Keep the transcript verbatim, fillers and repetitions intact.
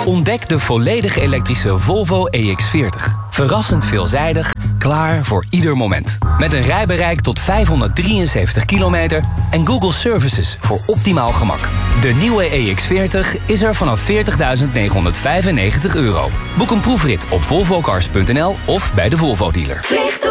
Ontdek de volledig elektrische Volvo E X veertig. Verrassend veelzijdig, klaar voor ieder moment. Met een rijbereik tot vijfhonderddrieënzeventig kilometer en Google Services voor optimaal gemak. De nieuwe E X veertig is er vanaf veertigduizend negenhonderdvijfennegentig euro. Boek een proefrit op volvocars punt n l of bij de Volvo dealer.